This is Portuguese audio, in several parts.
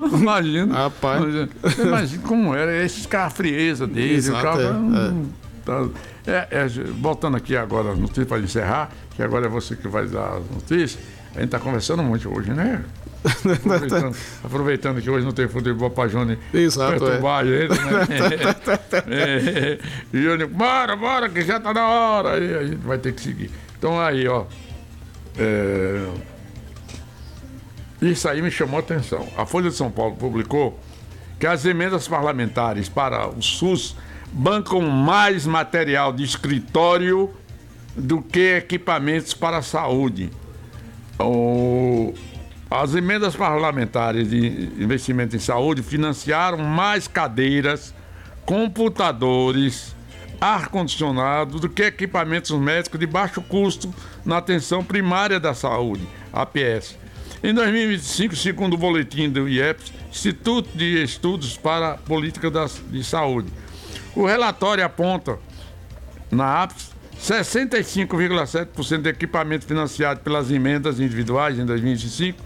Imagina. Rapaz. Imagina como era, essa a frieza dele. Exato, Voltando aqui agora, notícia para encerrar, que agora é você que vai dar as notícias. A gente está conversando muito hoje, né? Aproveitando que hoje não tem futebol para Júnior perturbar a gente, né? Júnior, bora, que já está na hora. Aí a gente vai ter que seguir. Então aí, ó. Isso aí me chamou a atenção. A Folha de São Paulo publicou que as emendas parlamentares para o SUS bancam mais material de escritório do que equipamentos para a saúde. As emendas parlamentares de investimento em saúde financiaram mais cadeiras, computadores, ar-condicionado do que equipamentos médicos de baixo custo na atenção primária da saúde, APS. Em 2025, segundo o boletim do IEPS, Instituto de Estudos para a Política de Saúde, o relatório aponta na APS 65,7% de equipamento financiado pelas emendas individuais em 2025,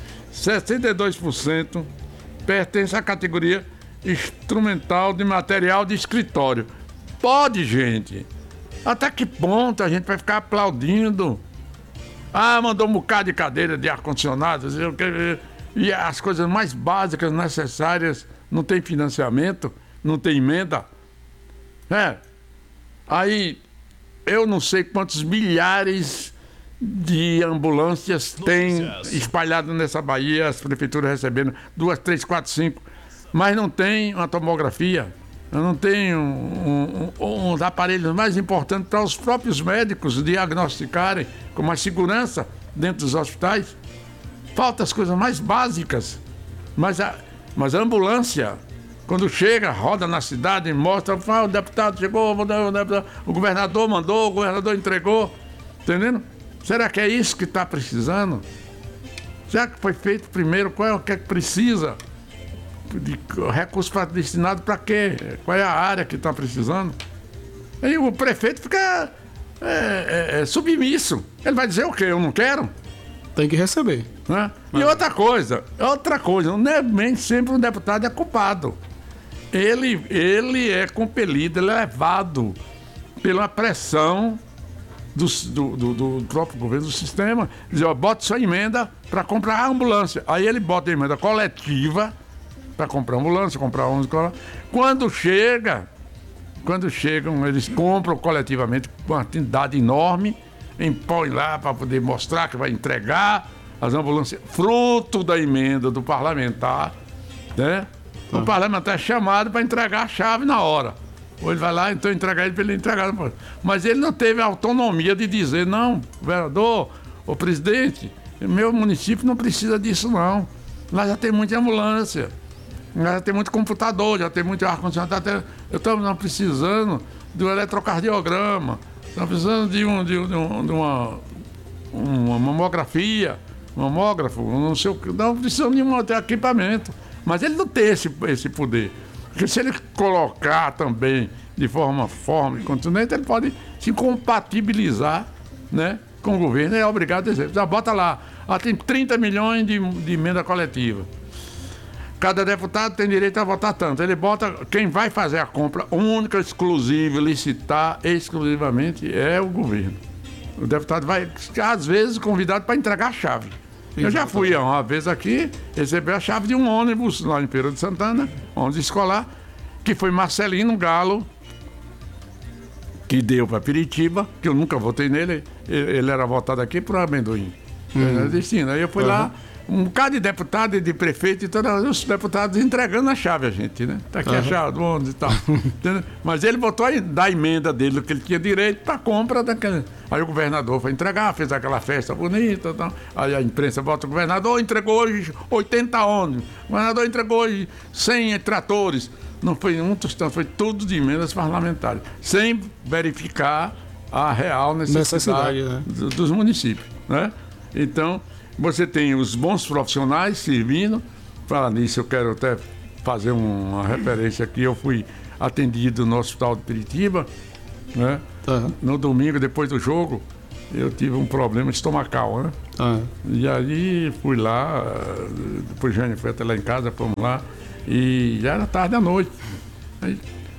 62% pertence à categoria instrumental de material de escritório. Pode, gente. Até que ponto a gente vai ficar aplaudindo? Mandou um bocado de cadeira de ar-condicionado, e as coisas mais básicas, necessárias, não tem financiamento, não tem emenda. Aí, eu não sei quantos milhares de ambulâncias tem espalhado nessa Bahia, as prefeituras recebendo 2, 3, 4, 5, mas não tem uma tomografia, não tem um aparelhos mais importantes para os próprios médicos diagnosticarem com mais segurança dentro dos hospitais. Faltam as coisas mais básicas, mas a ambulância, quando chega, roda na cidade, mostra, o deputado chegou, o governador mandou, o governador entregou, entendendo? Será que é isso que está precisando? Será que foi feito primeiro? Qual é o que é que precisa? De recurso destinado para quê? Qual é a área que está precisando? Aí o prefeito fica submisso. Ele vai dizer o quê? Eu não quero? Tem que receber. Né? E outra coisa, não é nem sempre um deputado é culpado. Ele é compelido, ele é levado pela pressão do próprio governo, do sistema. Diz, bota sua emenda para comprar a ambulância. Aí ele bota a emenda coletiva para comprar ambulância, comprar ônibus. Quando chegam, eles compram coletivamente uma quantidade enorme, põe lá para poder mostrar que vai entregar as ambulâncias, fruto da emenda do parlamentar, né? O parlamentar é chamado para entregar a chave na hora. Ou ele vai lá, então entregar ele para ele entregar. Mas ele não teve a autonomia de dizer, não, vereador, ô presidente, meu município não precisa disso não. Lá já tem muita ambulância, lá já tem muito computador, já tem muito ar-condicionado. Eu estou precisando de um eletrocardiograma, estamos precisando de uma mamografia, mamógrafo, não sei o que, não precisamos de um equipamento. Mas ele não tem esse poder. Porque se ele colocar também de forma e contundente, ele pode se compatibilizar, né, com o governo. É obrigado a dizer, bota lá, tem 30 milhões de emenda coletiva. Cada deputado tem direito a votar tanto. Ele bota, quem vai fazer a compra única, exclusiva, licitar exclusivamente é o governo. O deputado vai, às vezes, convidado para entregar a chave. Eu já fui uma vez aqui, receber a chave de um ônibus lá em Feira de Santana, ônibus escolar, que foi Marcelino Galo, que deu para Piritiba, que eu nunca votei nele, ele era votado aqui por Amendoim. Destino. Aí eu fui lá, um bocado de deputado e de prefeito, e todos os deputados entregando a chave a gente, né? Tá aqui a chave do ônibus e tal. Mas ele botou da emenda dele, que ele tinha direito, para compra daquele. Aí o governador foi entregar, fez aquela festa bonita e tal. Aí a imprensa bota, o governador entregou hoje 80 ônibus, o governador entregou hoje 100 tratores. Não foi um tostão, foi tudo de emendas parlamentares, sem verificar a real necessidade né? dos municípios, né? Então, você tem os bons profissionais servindo. Falar nisso, eu quero até fazer uma referência aqui. Eu fui atendido no Hospital de Piritiba, né? No domingo, depois do jogo, eu tive um problema estomacal, né? E aí fui lá, depois Jane foi até lá em casa, fomos lá, e já era tarde da noite. Aí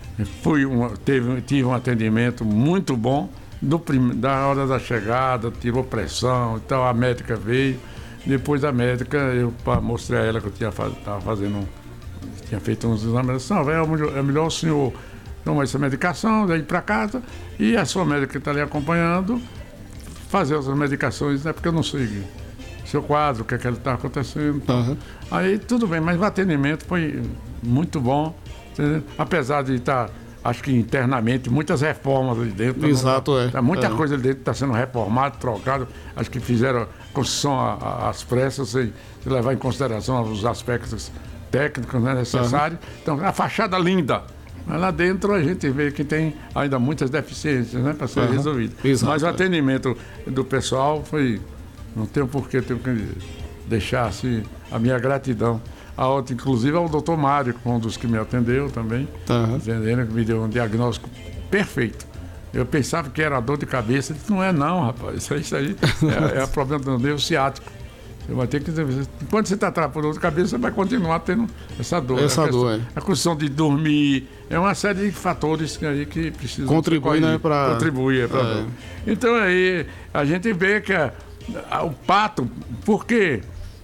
tive um atendimento muito bom, da hora da chegada, tirou pressão, então a médica veio. Depois da médica, eu mostrei a ela que eu tinha feito uns exames. Não, é melhor o senhor tomar essa medicação, daí ir para casa, e a sua médica que está ali acompanhando, fazer as medicações, né? Porque eu não sei seu quadro, o que é que está acontecendo. Então. Aí tudo bem, mas o atendimento foi muito bom, entendeu? Apesar de estar, acho que internamente, muitas reformas ali dentro. Exato, muita coisa ali dentro está sendo reformada, trocada. Acho que fizeram a construção às pressas, sem levar em consideração os aspectos técnicos, né, necessários. Então, a fachada linda. Mas lá dentro a gente vê que tem ainda muitas deficiências, né, para ser resolvido. Exato, mas o atendimento do pessoal foi... Não tenho porquê, tenho que deixar assim, a minha gratidão. Inclusive ao doutor Mário, que foi um dos que me atendeu também, entendendo, que me deu um diagnóstico perfeito. Eu pensava que era dor de cabeça. Ele disse, não é não, rapaz. Isso aí é problema do nervo ciático. Você vai ter que... Enquanto você está por dor de cabeça, você vai continuar tendo essa dor. A questão de dormir, é uma série de fatores aí que precisam... Contribui, né? Contribui, para dor. Então aí a gente vê que o pato, porque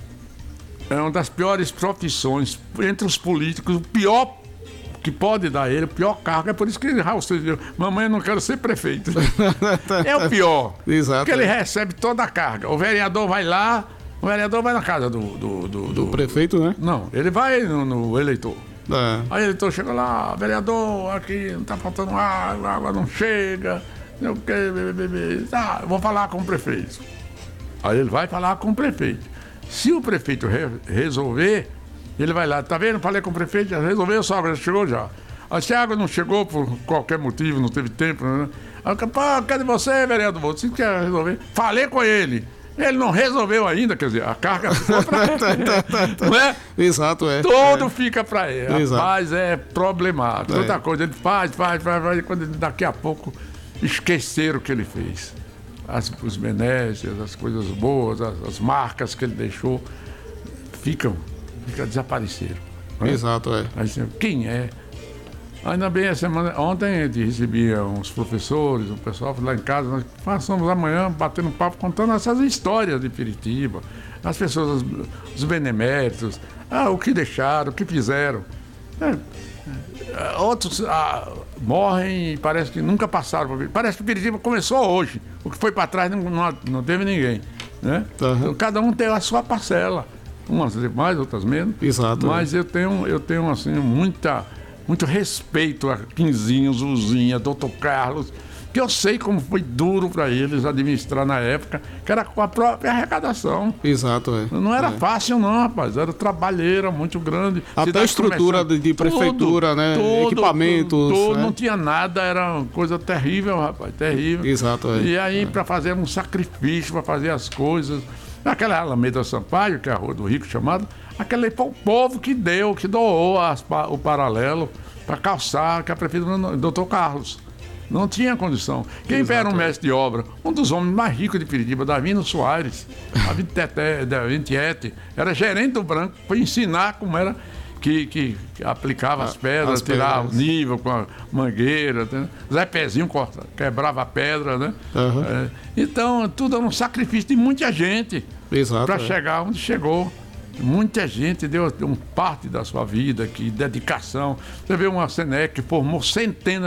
é uma das piores profissões entre os políticos, o pior que pode dar ele, o pior cargo, é por isso que mamãe, eu não quero ser prefeito. É o pior. Exato. Porque ele recebe toda a carga. O vereador vai lá, na casa do prefeito, né? Não, ele vai no eleitor. Aí o eleitor chega lá, vereador, aqui não tá faltando água, a água não chega, não quero, eu vou falar com o prefeito. Aí ele vai falar com o prefeito. Se o prefeito resolver, ele vai lá, tá vendo? Falei com o prefeito, já resolveu, só água já chegou já. Aí se a água não chegou por qualquer motivo, não teve tempo, né? Aí, pô, cadê você, vereador? Você quer resolver? Falei com ele. Ele não resolveu ainda, quer dizer, a carga ficou pra ele. Não é? Exato, Tudo fica pra ele. Exato. Rapaz, é problemático. Outra coisa, ele faz, quando daqui a pouco esqueceram o que ele fez. Os benesses, as coisas boas, as marcas que ele deixou, desapareceram. Exato, Aí, quem é? Ainda bem, ontem a gente recebia uns professores, um pessoal lá em casa, nós passamos amanhã batendo papo, contando essas histórias de Piritiba, as pessoas, os beneméritos, o que deixaram, o que fizeram. Outros morrem e parece que nunca passaram por Piritiba. Parece que Piritiba começou hoje. O que foi para trás não teve ninguém. Né? Então, cada um tem a sua parcela. Umas mais, outras menos. Exato. Mas eu tenho assim, muito respeito a Quinzinho, Zuzinha, Dr. Carlos, que eu sei como foi duro para eles administrar na época, que era com a própria arrecadação. Exato, Não era fácil não, rapaz, era trabalheira muito grande. Até a estrutura de prefeitura, né? Equipamentos. Não tinha nada, era uma coisa terrível, rapaz, terrível. Exato, E aí para fazer um sacrifício, para fazer as coisas. Aquela Alameda Sampaio, que é a Rua do Rico chamada, aquele foi o povo que doou o paralelo para calçar, que a prefeitura, Dr. Carlos. Não tinha condição. Quem era um mestre de obra? Um dos homens mais ricos de Piritiba, Davino Soares, da Vintiete, era gerente do Branco, foi ensinar como era que aplicava as pedras, tirava o nível com a mangueira. Né? Zé Pezinho quebrava a pedra, né? Então, tudo era um sacrifício de muita gente para chegar onde chegou. Muita gente deu parte da sua vida, dedicação. Você vê uma Senec que formou centenas,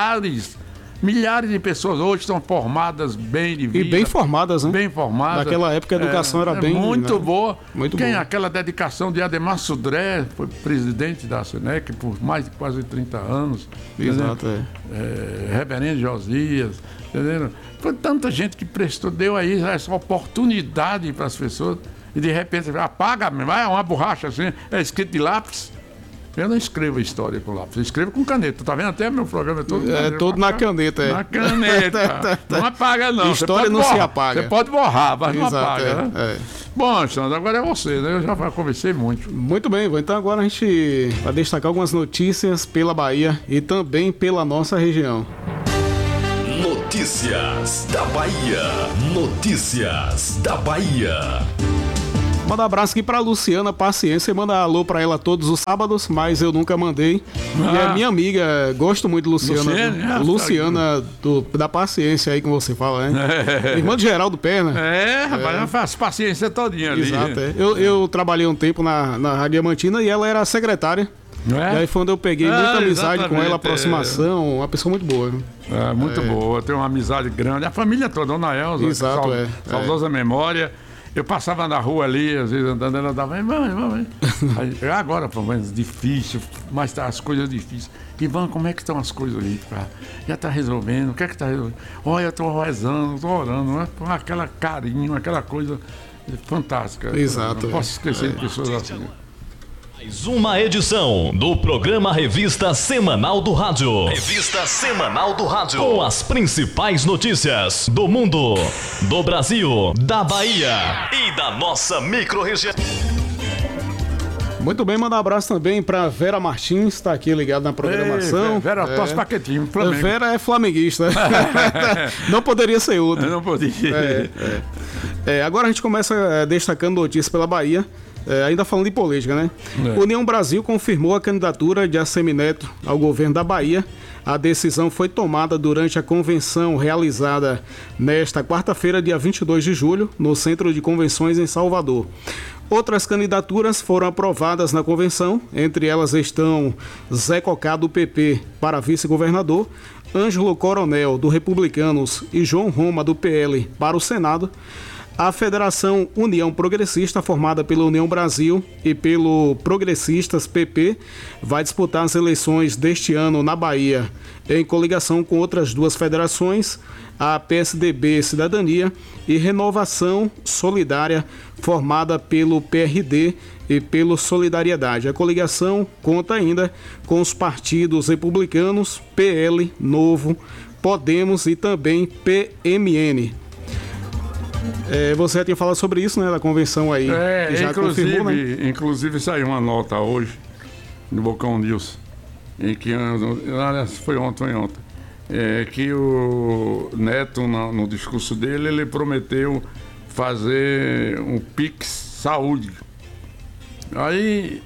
milhares de pessoas hoje estão formadas bem de vida. E bem formadas, né? Bem formadas. Naquela época a educação era bem... Muito boa. Muito boa. Aquela dedicação de Ademar Sudré, foi presidente da Senec por mais de quase 30 anos. Exato, Reverendo Josias, entendeu? Foi tanta gente que deu aí essa oportunidade para as pessoas. E de repente, apaga, vai uma borracha assim, é escrito de lápis. Eu não escrevo história com lápis, eu escrevo com caneta. Tá vendo? Até meu programa é todo... todo na caneta, Na caneta. Não apaga, não. História não se apaga. Você pode borrar, mas não apaga, né? É. Bom, Alexandre, agora é você, né? Eu já conversei muito. Muito bem, então agora a gente vai destacar algumas notícias pela Bahia e também pela nossa região. Notícias da Bahia. Notícias da Bahia. Manda um abraço aqui pra Luciana Paciência. Manda alô pra ela todos os sábados, mas eu nunca mandei. E é minha amiga, gosto muito de Luciana. Luciana da Paciência aí, como você fala, né? Irmã de Geraldo Perna. Rapaz, eu faço paciência todinha ali. Exato, eu trabalhei um tempo na Rádio Diamantina e ela era secretária. Não é? E aí foi onde eu peguei muita amizade com ela, aproximação, uma pessoa muito boa. Muito boa, tem uma amizade grande. A família toda, Dona Elza, exato, saudosa memória. Eu passava na rua ali, às vezes andando, ela dava, vamos. Aí, agora, pelo menos, difícil, mas tá as coisas difíceis. Ivan, como é que estão as coisas aí? Já tá resolvendo, o que é que tá resolvendo? Olha, eu tô rezando, tô orando, né? Aquela carinho, aquela coisa fantástica. Exato. Não posso esquecer de pessoas assim. Mais uma edição do programa Revista Semanal do Rádio. Revista Semanal do Rádio. Com as principais notícias do mundo, do Brasil, da Bahia e da nossa micro-região. Muito bem, mandar um abraço também pra Vera Martins, está aqui ligado na programação. Vera, torce paquetinho, Flamengo. Vera é flamenguista. Não poderia ser outra. Não poderia. Agora a gente começa destacando notícias pela Bahia. Ainda falando de política, né? União Brasil confirmou a candidatura de Assemineto ao governo da Bahia. A decisão foi tomada durante a convenção realizada nesta quarta-feira, dia 22 de julho, no Centro de Convenções em Salvador. Outras candidaturas foram aprovadas na convenção, entre elas estão Zé Cocá, do PP, para vice-governador, Ângelo Coronel, do Republicanos, e João Roma, do PL, para o Senado. A Federação União Progressista, formada pela União Brasil e pelo Progressistas PP, vai disputar as eleições deste ano na Bahia, em coligação com outras duas federações, a PSDB Cidadania e Renovação Solidária, formada pelo PRD e pelo Solidariedade. A coligação conta ainda com os partidos Republicanos, PL, Novo, Podemos e também PMN. Você já tinha falado sobre isso, né? Da convenção aí. Que já confirmou, né? Inclusive saiu uma nota hoje no Bocão News, em que, aliás, foi ontem, que o Neto, no discurso dele, ele prometeu fazer um Pix Saúde. Aí,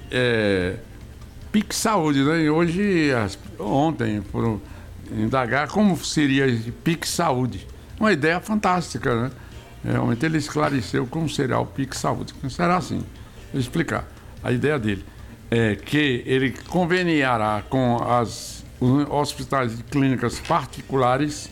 Pix Saúde, né? E hoje, ontem, foram indagar como seria esse Pix Saúde. Uma ideia fantástica, né? Realmente ele esclareceu como será o Pix Saúde. Será assim, vou explicar. A ideia dele é que ele conveniará com os hospitais e clínicas particulares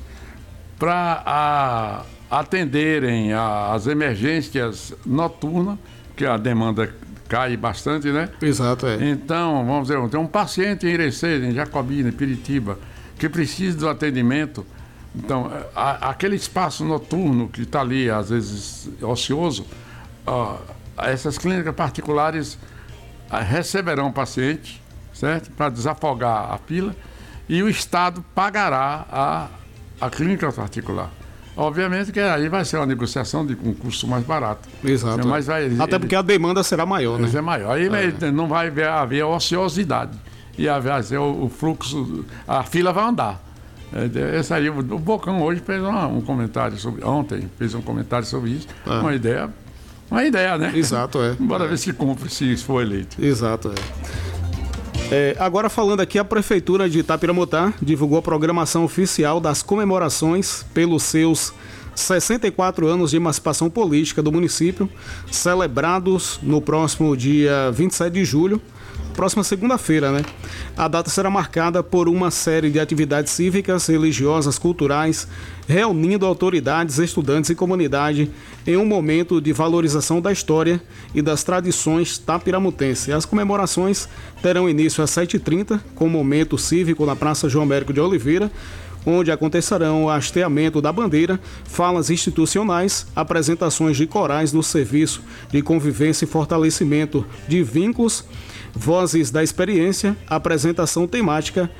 para atenderem as emergências noturnas, que a demanda cai bastante, né? Exato, Então, vamos dizer, tem um paciente em Irecê, em Jacobina, em Piritiba, que precisa do atendimento. Então, aquele espaço noturno que está ali, às vezes, ocioso, essas clínicas particulares receberão o paciente, certo? Para desafogar a fila, e o Estado pagará a clínica particular. Obviamente que aí vai ser uma negociação com um custo mais barato. Exato. Mas até porque a demanda será maior, né? É maior. Aí não vai haver ociosidade. E vai ser o fluxo, a fila vai andar. Esse aí, o Bocão hoje fez um comentário ontem fez um comentário sobre isso. Uma ideia, né? Exato, Bora ver se cumpre, se for eleito. Exato, agora falando aqui, a Prefeitura de Itapiramutá divulgou a programação oficial das comemorações pelos seus 64 anos de emancipação política do município, celebrados no próximo dia 27 de julho, próxima segunda-feira, né? A data será marcada por uma série de atividades cívicas, religiosas, culturais, reunindo autoridades, estudantes e comunidade em um momento de valorização da história e das tradições tapiramutenses. As comemorações terão início às 7h30, com momento cívico na Praça João Américo de Oliveira, onde acontecerão o hasteamento da bandeira, falas institucionais, apresentações de corais do Serviço de Convivência e Fortalecimento de Vínculos, vozes da experiência, apresentação temática,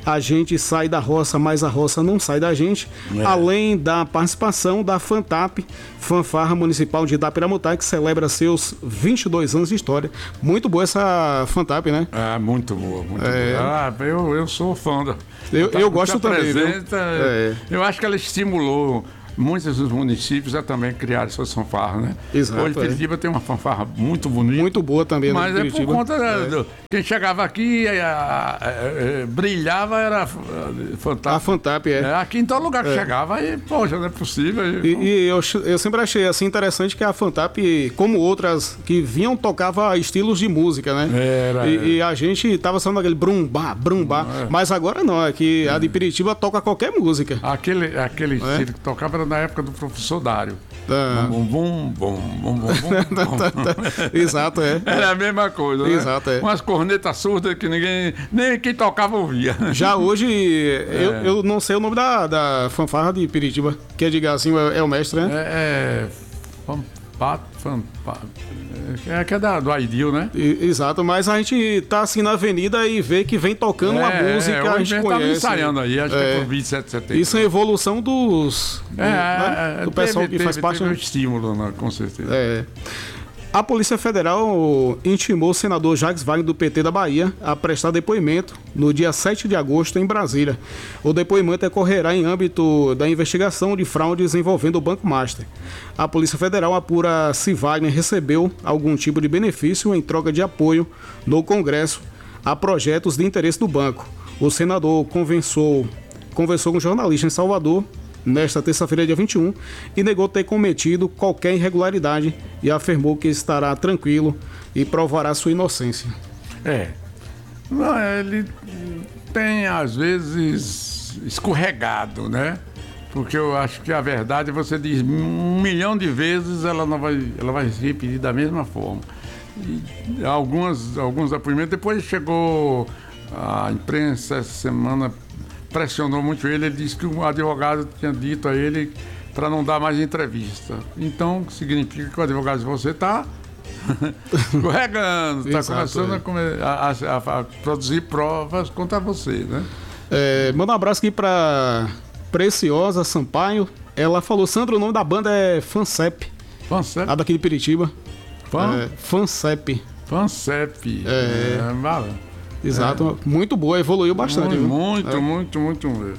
A gente sai da roça, mas a roça não sai da gente. Além da participação da FANTAP, Fanfarra Municipal de Itapiramutai, que celebra seus 22 anos de história. Muito boa essa FANTAP, né? Muito boa, muito boa. Eu sou fã da... Eu gosto também. Eu acho que ela estimulou muitos dos municípios a também criar suas fanfarras, né? Exato. Hoje Piritiba tem uma fanfarra muito bonita. Muito boa também, mas né? Mas é por conta quem chegava aqui brilhava, era fantástico. A FANTAP, aqui em todo lugar que chegava, aí, poxa, não é possível. E eu sempre achei assim interessante que a FANTAP, como outras que vinham, tocava estilos de música, né? E a gente tava só naquele brumbá. Mas agora não, é que a de Piritiba toca qualquer música. Aquele estilo que tocava era na época do professor Dário. Exato, Era a mesma coisa, né? Exato, Umas cornetas surdas que nem quem tocava ouvia. Já hoje, eu não sei o nome da fanfarra de Piritiba, que é de Gazinho, é o mestre, né? Que é do Aidil, né? Exato, mas a gente tá assim na avenida e vê que vem tocando uma música, a gente conhece. Ensaiando aí, acho que é por 27 de setembro. Isso é evolução do pessoal que faz parte. Teve um estímulo, né? Com certeza. A Polícia Federal intimou o senador Jacques Wagner do PT da Bahia a prestar depoimento no dia 7 de agosto em Brasília. O depoimento ocorrerá em âmbito da investigação de fraudes envolvendo o Banco Master. A Polícia Federal apura se Wagner recebeu algum tipo de benefício em troca de apoio no Congresso a projetos de interesse do banco. O senador conversou com jornalistas em Salvador nesta terça-feira, dia 21, e negou ter cometido qualquer irregularidade e afirmou que estará tranquilo e provará sua inocência. Ele tem, às vezes, escorregado, né? Porque eu acho que a verdade, você diz 1 milhão de vezes, ela vai se repetir da mesma forma. E alguns depoimentos, depois chegou a imprensa essa semana, pressionou muito ele disse que o advogado tinha dito a ele para não dar mais entrevista. Então, significa que o advogado de você está escorregando, está começando a produzir provas contra você, né? Manda um abraço aqui para Preciosa Sampaio. Ela falou, Sandro, o nome da banda é FANCEP. FANCEP? A daqui de Piritiba. FANCEP. FANCEP. Exato, muito boa, evoluiu bastante. Muito mesmo.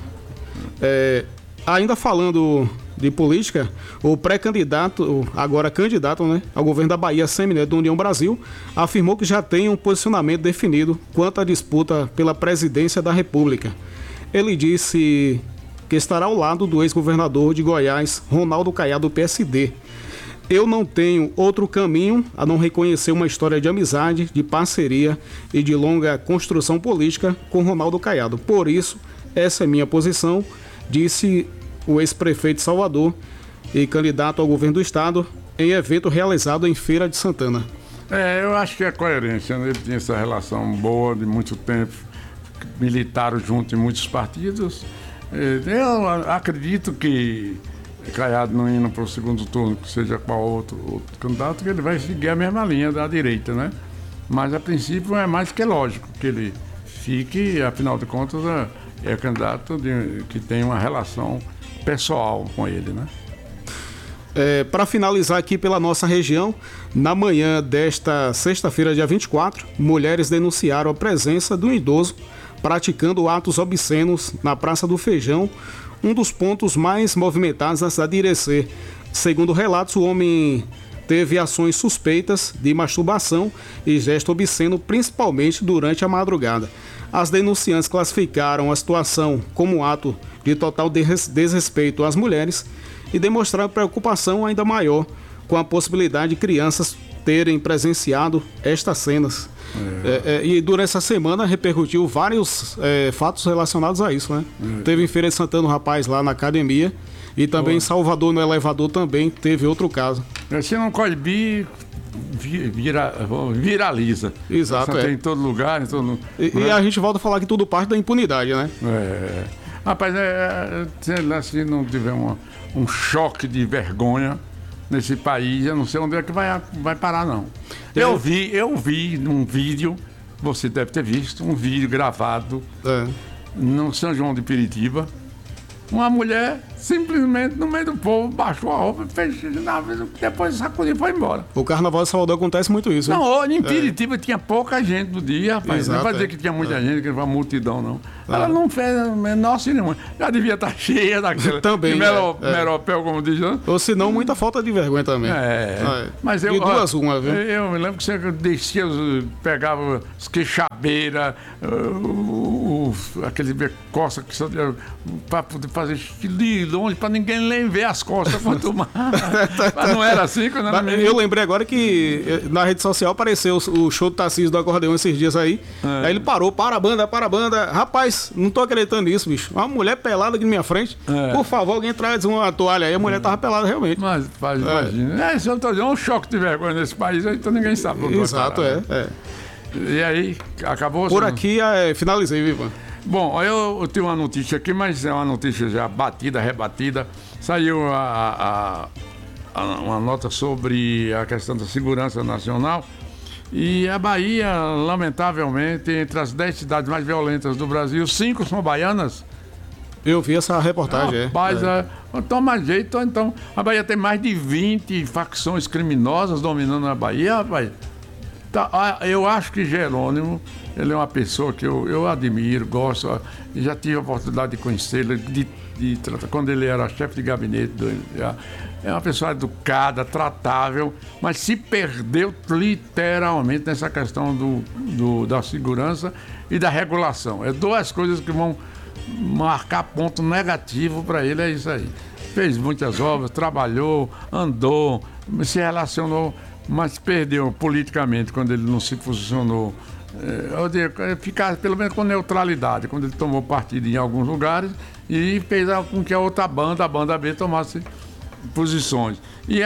Ainda falando de política, o pré-candidato, agora candidato, né, ao governo da Bahia, Semineto, da União Brasil, afirmou que já tem um posicionamento definido quanto à disputa pela presidência da República. Ele disse que estará ao lado do ex-governador de Goiás, Ronaldo Caiado, do PSD. Eu não tenho outro caminho a não reconhecer uma história de amizade, de parceria e de longa construção política com Ronaldo Caiado. Por isso, essa é minha posição, disse o ex-prefeito de Salvador e candidato ao governo do estado em evento realizado em Feira de Santana. Eu acho que é coerência, né? Ele tinha essa relação boa de muito tempo, militaram junto em muitos partidos. Eu acredito que Caiado não indo para o segundo turno, que seja qual outro candidato, que ele vai seguir a mesma linha da direita, né? Mas a princípio é mais que lógico que ele fique, afinal de contas, é candidato que tem uma relação pessoal com ele, né? Para finalizar aqui pela nossa região, na manhã desta sexta-feira, dia 24, mulheres denunciaram a presença de um idoso praticando atos obscenos na Praça do Feijão, um dos pontos mais movimentados da cidade de Irecê. Segundo relatos, o homem teve ações suspeitas de masturbação e gesto obsceno, principalmente durante a madrugada. As denunciantes classificaram a situação como ato de total desrespeito às mulheres e demonstraram preocupação ainda maior com a possibilidade de crianças terem presenciado estas cenas. E durante essa semana repercutiu vários fatos relacionados a isso, né? Teve em Feira de Santana um rapaz lá na academia e também em Salvador, no elevador, também teve outro caso. Se não coibir, viraliza. Exato, tem em todo lugar. E a gente volta a falar que tudo parte da impunidade, né? Rapaz, se não tiver um choque de vergonha nesse país, eu não sei onde é que vai parar, não. Eu vi num vídeo, você deve ter visto, um vídeo gravado no São João de Piritiba. Uma mulher, simplesmente, no meio do povo, baixou a roupa, fez depois sacudiu e foi embora. O Carnaval de Salvador acontece muito isso, né? Não, em Piritiba tinha pouca gente no dia, rapaz. Exato, não vai dizer que tinha muita gente, que foi uma multidão, não. Ela não fez a menor cerimônia. Já devia estar cheia daquela. Também, de meropel, como diz, né? Ou se não, muita falta de vergonha também. Mas eu, de duas uma, viu? Eu me lembro que você descia, pegava as queixabeiras, aquele costa que para poder fazer de longe, para ninguém nem ver as costas quanto mais. Mas não era assim quando era Eu lembrei agora que na rede social apareceu o show do Tarcísio do Acordeão esses dias aí. Aí ele parou, para a banda. Rapaz, não tô acreditando nisso, bicho. Uma mulher pelada aqui na minha frente. Por favor, alguém traz uma toalha aí. A mulher tava pelada realmente. Mas imagina. Isso eu tô dizendo, um choque de vergonha nesse país, então ninguém sabe. Exato, E aí, acabou... Por aqui, finalizei, Viva. Bom, eu tenho uma notícia aqui, mas é uma notícia já batida, rebatida. Saiu uma nota sobre a questão da segurança nacional. E a Bahia, lamentavelmente, entre as 10 cidades mais violentas do Brasil, 5 são baianas. Eu vi essa reportagem, Rapaz, toma jeito, então. A Bahia tem mais de 20 facções criminosas dominando a Bahia, rapaz. Eu acho que Jerônimo, ele é uma pessoa que eu admiro, gosto, já tive a oportunidade de conhecê-lo, quando ele era chefe de gabinete. É uma pessoa educada, tratável, mas se perdeu literalmente nessa questão da segurança e da regulação. É duas coisas que vão marcar ponto negativo para ele, é isso aí. Fez muitas obras, trabalhou, andou, se relacionou, mas perdeu politicamente quando ele não se posicionou. Ficar pelo menos com neutralidade, quando ele tomou partido em alguns lugares e fez com que a outra banda, a banda B, tomasse posições. E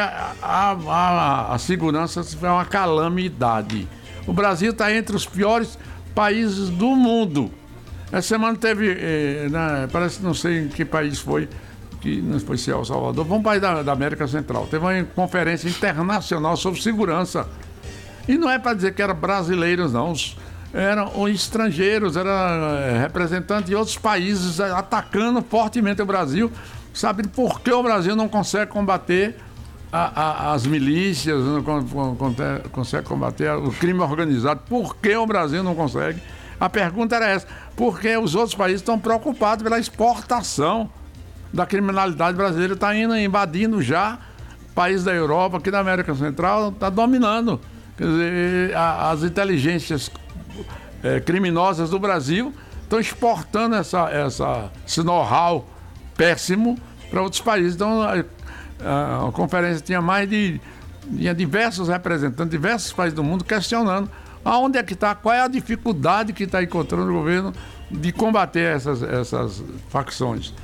a segurança é uma calamidade. O Brasil está entre os piores países do mundo. Essa semana teve, parece que não sei em que país foi, que não foi se é El Salvador, foi um país da América Central. Teve uma conferência internacional sobre segurança. E não é para dizer que eram brasileiros, não. Eram estrangeiros, eram representantes de outros países atacando fortemente o Brasil. Sabe por que o Brasil não consegue combater as milícias, não consegue combater o crime organizado? Por que o Brasil não consegue? A pergunta era essa. Porque os outros países estão preocupados pela exportação da criminalidade brasileira. Está invadindo já países da Europa, aqui da América Central, está dominando. Quer dizer, as inteligências criminosas do Brasil estão exportando esse know-how péssimo para outros países. Então, a conferência tinha diversos representantes, diversos países do mundo questionando aonde é que está, qual é a dificuldade que está encontrando o governo de combater essas facções.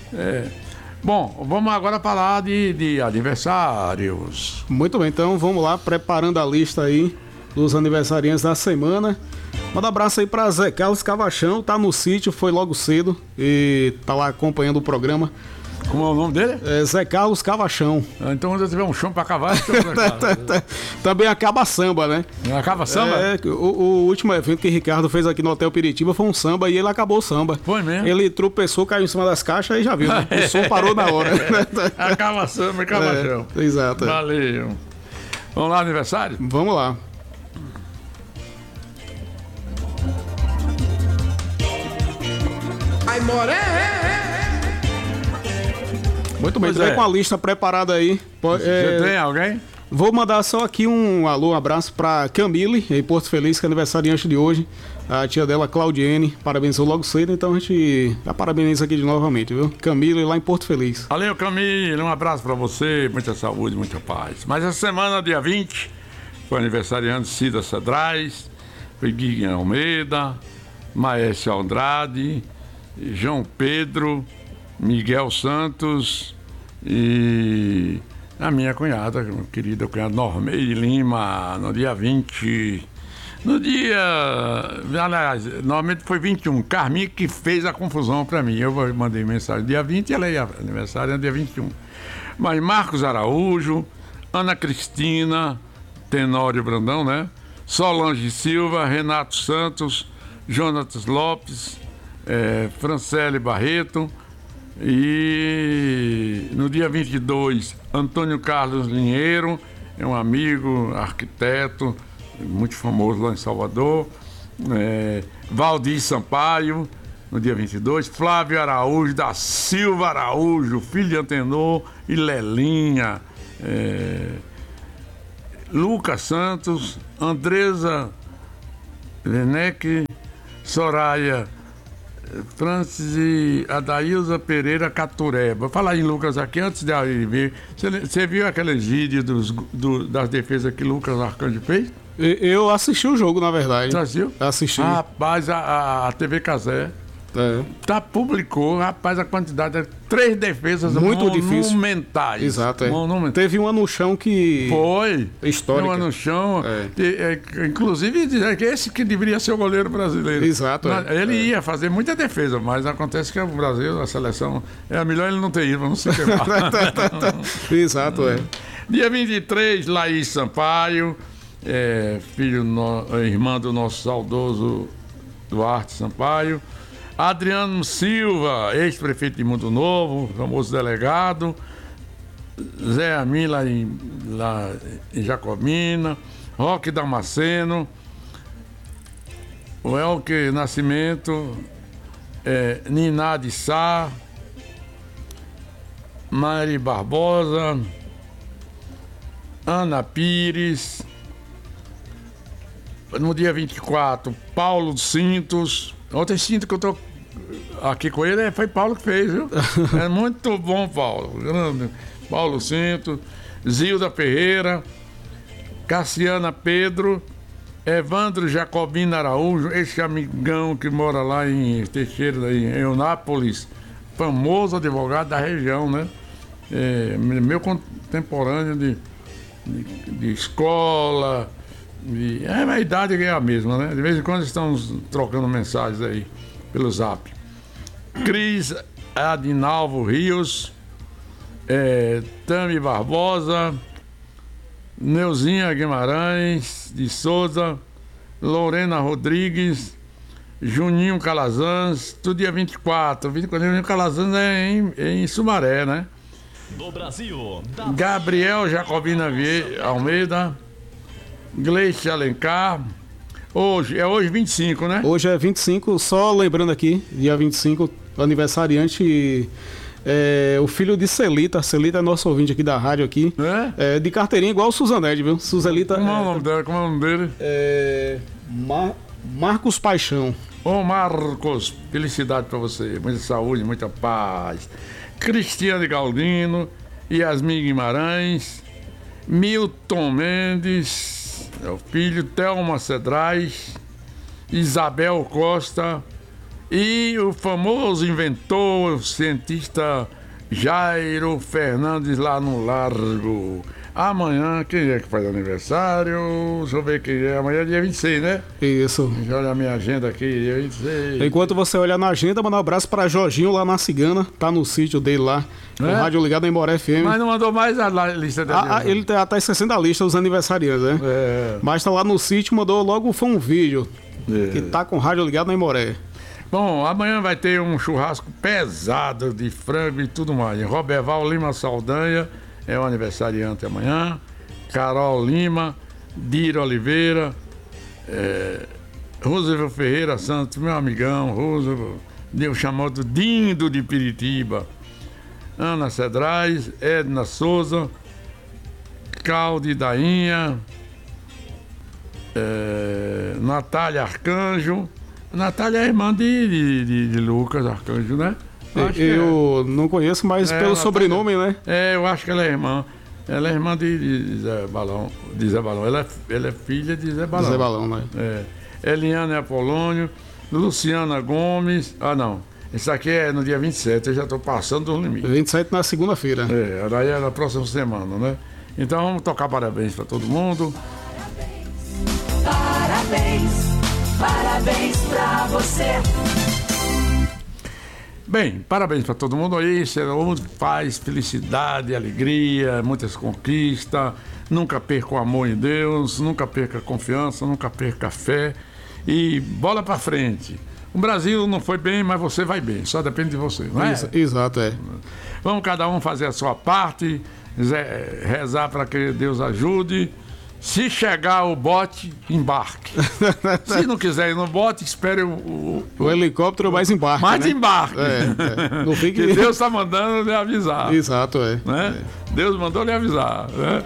Bom, vamos agora falar de aniversários. Muito bem, então vamos lá, preparando a lista aí dos aniversariantes da semana. Manda um abraço aí para Zé Carlos Cavachão, tá no sítio, foi logo cedo e tá lá acompanhando o programa. Como é o nome dele? Zé Carlos Cavachão. Então, quando eu tiver um chão para cavar, também acaba samba, né? Acaba samba? O último evento que Ricardo fez aqui no Hotel Piritiba foi um samba e ele acabou o samba. Foi mesmo? Ele tropeçou, caiu em cima das caixas e já viu, né? O som parou na hora. Acaba samba e Cavachão. Exato. Valeu. Vamos lá, aniversário? Vamos lá. Ai, Muito bem, com a lista preparada aí. Você tem alguém? Vou mandar só aqui um alô, um abraço para Camille, em Porto Feliz, que é aniversariante de hoje. A tia dela, Claudiene, parabenizou logo cedo, então a gente parabeniza aqui de novamente, viu? Camille, lá em Porto Feliz. Valeu, Camille, um abraço para você, muita saúde, muita paz. Mas essa semana, dia 20, foi aniversariante Cida Cedrais, foi Guilherme Almeida, Maércio Andrade, João Pedro, Miguel Santos e a minha cunhada, querida cunhada Normeide Lima, no dia 20. Aliás, normalmente foi 21. Carminha que fez a confusão para mim. Eu mandei mensagem dia 20 e ela ia aniversário no dia 21. Mas Marcos Araújo, Ana Cristina, Tenório Brandão, né? Solange Silva, Renato Santos, Jonatas Lopes, Francele Barreto. E no dia 22, Antônio Carlos Linheiro, é um amigo, arquiteto, muito famoso lá em Salvador. Valdir Sampaio, no dia 22. Flávio Araújo, da Silva Araújo, filho de Antenor e Lelinha. Lucas Santos, Andresa Werneck, Soraya Francis e Adailza Pereira Catureba. Vou falar em Lucas aqui antes de ele vir. Você viu aqueles vídeos das defesas que Lucas Arcanjo fez? Eu assisti o jogo, na verdade. Você assistiu? Assisti. Rapaz, a TV Casé publicou, rapaz, a quantidade de 3 defesas muito monumentais. Difícil. Exato, monumentais. Teve uma no chão que... Foi. Histórica. Uma no chão. Inclusive, dizer que esse que deveria ser o goleiro brasileiro. Exato. Ele ia fazer muita defesa, mas acontece que o Brasil, a seleção, é melhor ele não ter ido, não se queimar. Exato, Dia 23, Laís Sampaio, irmã do nosso saudoso Duarte Sampaio. Adriano Silva, ex-prefeito de Mundo Novo, famoso delegado. Zé Amin, lá em Jacobina. Roque Damasceno. O Elke Nascimento. Niná de Sá. Mari Barbosa. Ana Pires. No dia 24, Paulo Cintos. Ontem sinto que eu tô aqui com ele, foi Paulo que fez, viu? É muito bom, Paulo. Grande. Paulo Cinto, Zilda Ferreira, Cassiana Pedro, Evandro Jacobino Araújo, esse amigão que mora lá em Teixeira, em Eunápolis, famoso advogado da região, né? Meu contemporâneo de escola. A idade é a mesma, né? De vez em quando estamos trocando mensagens aí pelo Zap. Cris Adinalvo Rios, Tami Barbosa, Neuzinha Guimarães de Souza, Lorena Rodrigues, Juninho Calazans, tudo dia 24. Juninho Calazans é em Sumaré, né? Do Brasil. Gabriel Jacobina Almeida, Gleice Alencar. Hoje 25, né? Hoje é 25, só lembrando aqui, dia 25, aniversariante, o filho de Celita. Celita é nosso ouvinte aqui da rádio aqui. De carteirinha igual o Suzanete, viu? Suzelita. Como é o nome dela? Como é o nome dele? Marcos Paixão. Ô Marcos, felicidade pra você, muita saúde, muita paz. Cristiane Galdino, Yasmin Guimarães, Milton Mendes, o filho, Thelma Cedrais, Isabel Costa e o famoso inventor, cientista Jairo Fernandes lá no Largo. Amanhã, quem é que faz aniversário? Deixa eu ver quem é. Amanhã é dia 26, né? Isso. Deixa eu olhar a minha agenda aqui, dia 26. Enquanto você olha na agenda, manda um abraço para Jorginho lá na Cigana. Tá no sítio dele lá, com rádio ligado em Moré FM. Mas não mandou mais a lista dele. Ele tá esquecendo a lista dos aniversariantes, né? Mas tá lá no sítio, mandou logo um vídeo. Que tá com rádio ligado em Moré. Bom, amanhã vai ter um churrasco pesado de frango e tudo mais. Roberval Lima Saldanha é o aniversariante amanhã. Carol Lima, Dira Oliveira, Roosevelt Ferreira Santos, meu amigão, Roosevelt, chamado Dindo de Piritiba. Ana Cedrais, Edna Souza, Calde Dainha, Natália Arcanjo. Natália é irmã de Lucas Arcanjo, né? Eu não conheço, mas pelo Natália, sobrenome, né? Eu acho que ela é irmã. Ela é irmã de Zé Balão. De Zé Balão. Ela é filha de Zé Balão. Zé Balão, né? Eliana Apolônio, Luciana Gomes. Ah, não. Esse aqui é no dia 27, eu já estou passando do limite. 27 na segunda-feira. Daí é na próxima semana, né? Então vamos tocar parabéns para todo mundo. Parabéns para você. Bem, parabéns para todo mundo aí, saúde, paz, felicidade, alegria, muitas conquistas. Nunca perca o amor em Deus, nunca perca a confiança, nunca perca a fé. E bola para frente. O Brasil não foi bem, mas você vai bem. Só depende de você, não é? Exato, é. Vamos cada um fazer a sua parte, rezar para que Deus ajude. Se chegar o bote, embarque. Se não quiser ir no bote, espere o helicóptero mais embarque. Embarque. Não fique... Que Deus está mandando lhe avisar. Exato, né? Deus mandou lhe avisar. Né?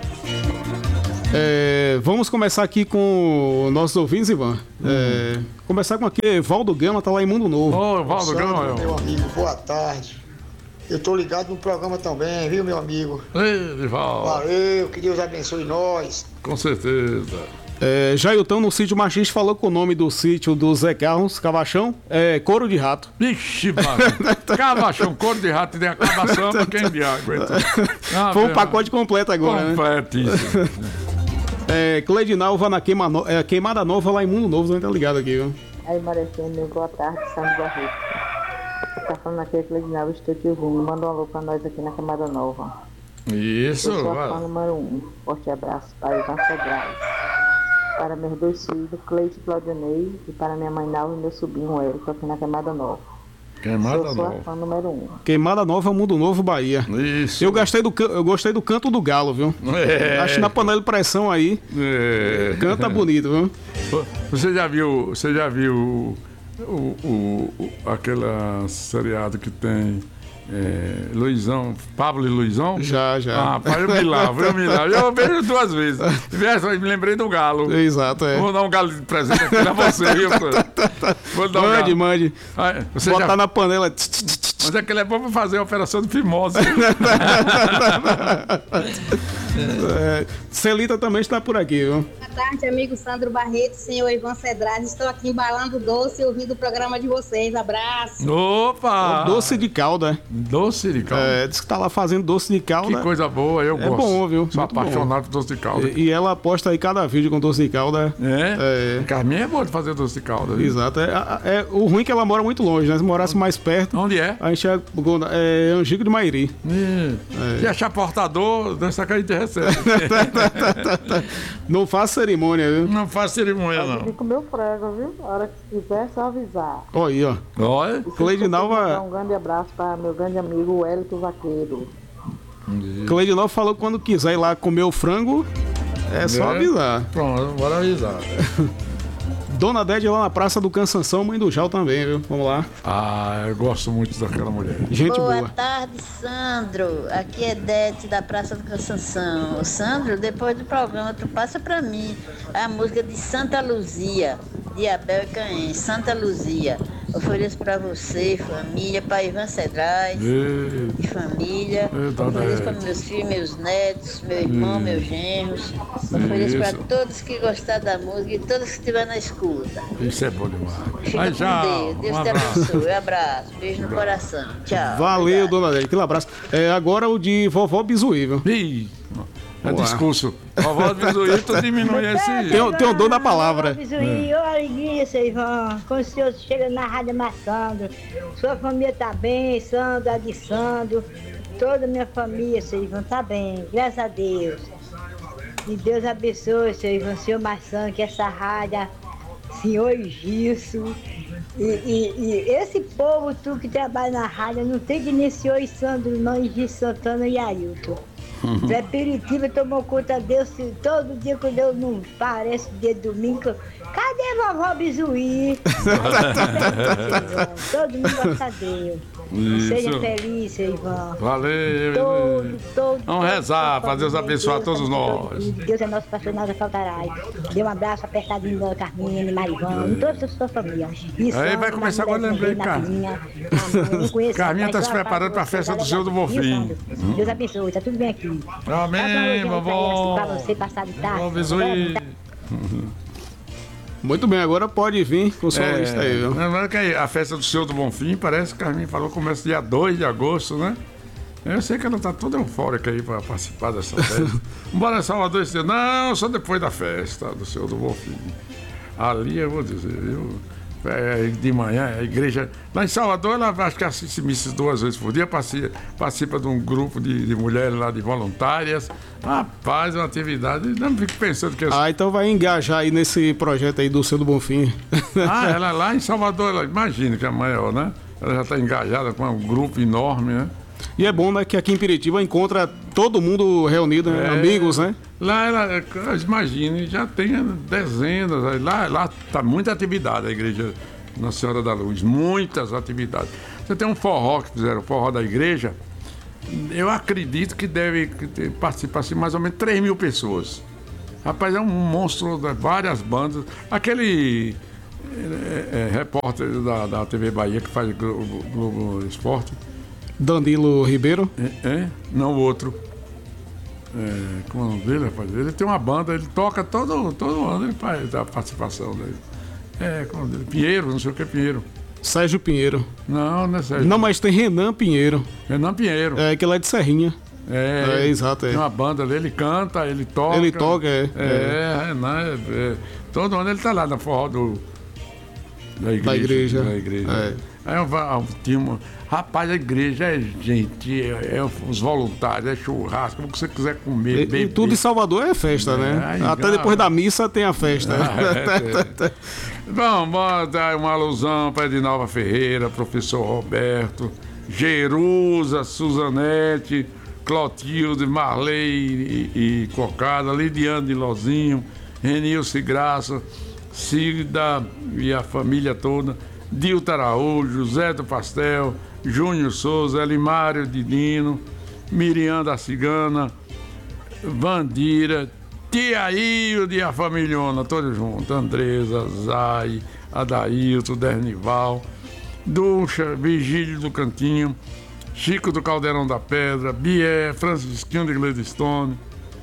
Vamos começar aqui com nossos ouvintes, Ivan. Começar com aqui, Valdo Gama tá lá em Mundo Novo. Ô, Valdo Gama, meu amigo, boa tarde. Eu tô ligado no programa também, viu, meu amigo? Ei, Valdo. Valeu, que Deus abençoe nós. Com certeza. Jailton, no sítio Machista, falou que o nome do sítio do Zé Carlos, Cavachão, é Couro de Rato. Vixe, mano. Cavachão, Couro de Rato e tem a cavação pra quem me aguenta. Foi um pacote completo agora, completíssimo. Cleidinalva na Queimada Nova lá em Mundo Novo, você tá ligado aqui, viu? Aí, Marecendo, boa tarde, Sandro Barreto. Tá falando aqui, Cleidinalva, estou te ouvindo. Manda um alô pra nós aqui na Queimada Nova. Isso, eu sou a fã número 1. Forte abraço para Ivan Cedrais. Para meus 2 filhos, Cleide e Claudionei, e para minha mãe Naula e meu sobrinho Érico, aqui na Queimada Nova. Queimada Sou Nova. a fã número 1. Queimada Nova, Mundo Novo, Bahia. Isso. Eu gostei do canto do galo, viu? Acho que na panela de pressão aí, canta bonito, viu? Você já viu aquela seriado que tem Luizão, Pablo e Luizão? Já. Eu me lavo. Eu vejo 2 vezes. Me lembrei do galo. Exato, Vou dar um galo de presente aqui pra você, viu? Vou dar um galo. Mande. Botar na panela. Mas é que ele é bom pra fazer a operação de fimose. Celita também está por aqui, viu? Boa tarde, amigo Sandro Barreto, senhor Ivan Cedrais. Estou aqui embalando doce e ouvindo o programa de vocês. Abraço. Opa! Doce de calda. Doce de calda? Diz que tá lá fazendo doce de calda. Que coisa boa, eu gosto. É bom, viu? Sou apaixonado por doce de calda. E ela posta aí cada vídeo com doce de calda. Carminha é boa de fazer doce de calda. Viu? Exato. O ruim é que ela mora muito longe, né? Se morasse mais perto... Onde é? A gente é Angico de Mairi. Se achar portador, dessa que a gente recebe. Não faz cerimônia, viu? Não faz cerimônia, não. Fica o meu frango, viu? A hora que quiser, é só avisar. Olha aí, ó. Olha. Cleidinalva... Um grande abraço para meu grande amigo Hélito Vaqueiro. Cleidinalva falou que quando quiser ir lá comer o frango, é só avisar. Pronto, bora avisar. Dona Dédia lá na Praça do Cansanção, mãe do Jal também, viu? Vamos lá. Eu gosto muito daquela mulher. Gente boa. Boa tarde, Sandro. Aqui é Dete da Praça do Cansanção. Sandro, depois do programa, tu passa pra mim a música de Santa Luzia, de Abel e Caim. Santa Luzia. Ofereço pra você, família, para Ivan Cedrais e família. Ofereço para meus filhos, meus netos, meu irmão, meus genros. Ofereço para todos que gostaram da música e todos que estiverem na escuta. Isso é bom demais. Fica com Deus. Deus te abençoe. Abraço. Beijo no coração. Tchau. Valeu, Dona Dédia. Aquele abraço. Agora o de Vovó Bizuí, viu? Discurso. Vovó Bizuíto diminui esse... Tem o dom da palavra. Bizuí, ô alegria, seu Ivan. Quando o senhor chega na Rádio Massandro, sua família tá bem, Sandro, Adissandro, toda a minha família, seu Ivan, tá bem, graças a Deus. E Deus abençoe, seu Ivan, senhor Massandro, que essa rádio, senhor Gilson. E esse povo tudo que trabalha na rádio, não tem que nem senhor Sandro, não, e Gilson Santana e Ailton. Zé Peritiba tomou conta Deus todo dia quando eu não parece dia de domingo. Cadê vovó Bizuí? Todo mundo gosta dele. Seja feliz, seu Ivan. Valeu. Vamos rezar para Deus abençoar todos nós. Deus é nosso pastor, nada faltará. Dê um abraço apertadinho da Carminha e Marivan, e toda a sua família. Aí vai começar agora, lembrei, Carminha. Carminha está se preparando para a festa do Senhor do Bonfim. Deus abençoe, está tudo bem aqui. Amém, vovó. Para você passar de tarde. Vovó Bizuí. Muito bem, agora pode vir com o solista aí, viu? Lembrando que a festa do Senhor do Bonfim, parece que a Carminha falou, começa dia 2 de agosto, né? Eu sei que ela tá toda eufórica aí para participar dessa festa. Embora Salvador esteja, não, só depois da festa do Senhor do Bonfim. Ali eu vou dizer, viu? de manhã, a igreja. Lá em Salvador, ela acho que assiste missas 2 vezes por dia, participa de um grupo de mulheres lá, de voluntárias. Rapaz, é uma atividade. Não fico pensando que. Então vai engajar aí nesse projeto aí do Seu do Bonfim. Ela lá em Salvador, imagina que é maior, né? Ela já está engajada com um grupo enorme, né? E é bom, né, que aqui em Piritiba encontra todo mundo reunido, né? Amigos, né? Lá, imagine, já tem dezenas. Lá está muita atividade, a igreja Nossa Senhora da Luz. Muitas atividades. Você tem um forró que fizeram, o forró da igreja. Eu acredito que deve participar assim, mais ou menos 3 mil pessoas. Rapaz, é um monstro de várias bandas. Aquele repórter da TV Bahia que faz Globo Esporte. Danilo Ribeiro? Não, o outro. Como é o nome dele, rapaz? Ele tem uma banda, ele toca todo ano, ele faz a participação dele. Como é o nome dele? Pinheiro, não sei o que é Pinheiro. Sérgio Pinheiro. Não é Sérgio. Não, mas tem Renan Pinheiro. Renan Pinheiro. Que ele é de Serrinha. Exato. Tem uma banda dele, ele canta, ele toca. Ele toca, Renan, todo ano ele tá lá na forró da igreja. Aí rapaz, a igreja é gente, os voluntários, é churrasco, o que você quiser comer, beber. E tudo em Salvador é festa, né? Até depois da missa tem a festa. Vamos dar uma alusão para Edinalva Ferreira, professor Roberto, Jerusa, Suzanete, Clotilde, Marley e Cocada, Lidiane de Lozinho, Renilce Graça, Cida e a família toda, Dilta Araújo, Zé do Pastel, Júnior Souza, Elimário Didino, Miriam da Cigana, Vandira, Tia Ilde e a familhona, todos juntos, Andresa, Zay, Adailton, Dernival, Ducha, Vigílio do Cantinho, Chico do Caldeirão da Pedra, Bié, Francisquinho de Gladstone,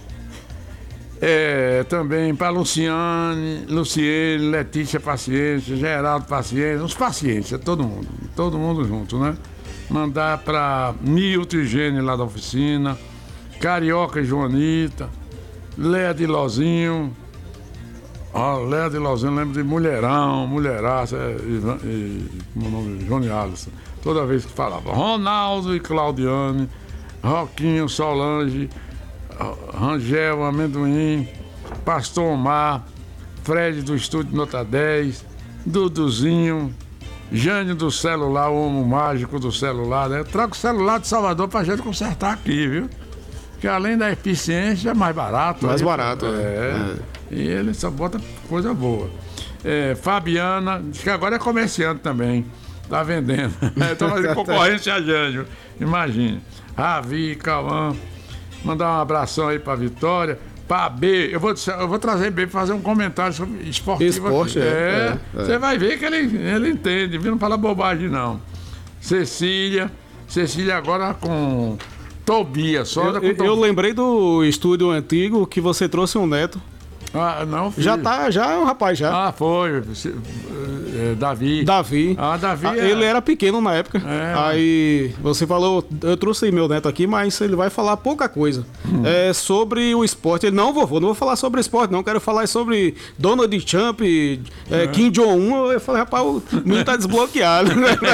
também para Luciene, Letícia Paciência, Geraldo Paciência, os paciência, todo mundo junto, né? Mandar para Milton e Gênio lá da oficina, Carioca e Joanita, Léa de Lozinho, Léa de Lozinho, lembro de Mulheraça, como o nome? Johnny Alisson, toda vez que falava, Ronaldo e Claudiane, Roquinho, Solange, Rangel, Amendoim, Pastor Omar, Fred do Estúdio Nota 10, Duduzinho, Jânio do celular, o homem mágico do celular, né? Eu trago o celular de Salvador pra gente consertar aqui, viu? Que além da eficiência é mais barato. Mais barato, E ele só bota coisa boa. Fabiana, diz que agora é comerciante também, tá vendendo. Tô fazendo concorrência a Jânio, imagine. Ravi, Cauã. Mandar um abração aí pra Vitória. Pra B, eu vou trazer B pra fazer um comentário sobre esportivo. Esporte, Você vai ver que ele entende, viu? Não fala bobagem, não. Cecília agora com Tobias. Eu lembrei do estúdio antigo que você trouxe um neto. Não, filho. Já é um rapaz já. Foi. Davi. Davi. Ele era pequeno na época. Aí você falou, eu trouxe meu neto aqui, mas ele vai falar pouca coisa. Sobre o esporte. Ele, não vou falar sobre esporte, não. Quero falar sobre Donald Trump, Kim Jong-un. Eu falei, rapaz, o menino tá desbloqueado.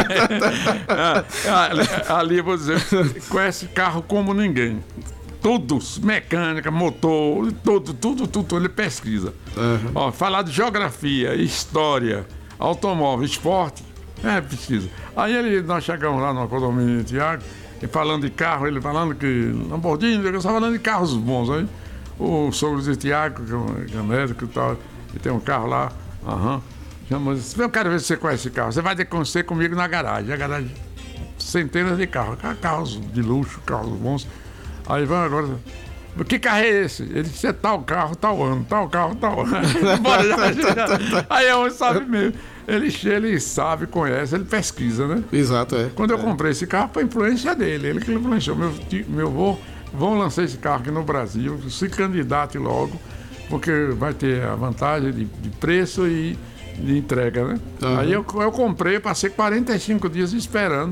Ali eu vou dizer, conhece carro como ninguém. Todos, mecânica, motor, tudo, ele pesquisa. Falar de geografia, história, automóvel, esporte, pesquisa. Aí nós chegamos lá no condomínio de Tiago, e falando de carro, ele falando que Lamborghini, eu estava falando de carros bons. Aí o sogro de Tiago, que é médico e tal, e tem um carro lá, eu quero ver se você conhece esse carro. Você vai ter que conhecer comigo na garagem. A garagem, centenas de carros de luxo, carros bons. Aí vamos agora. Que carro é esse? Ele disse, tal carro, tal ano, tal carro, tal ano. Aí é onde sabe mesmo. Ele sabe, conhece, ele pesquisa, né? Exato, Quando eu comprei esse carro, foi influência dele. Ele que influenciou. Meu avô, vão lançar esse carro aqui no Brasil, se candidate logo, porque vai ter a vantagem de preço e de entrega, né? Aí eu comprei, passei 45 dias esperando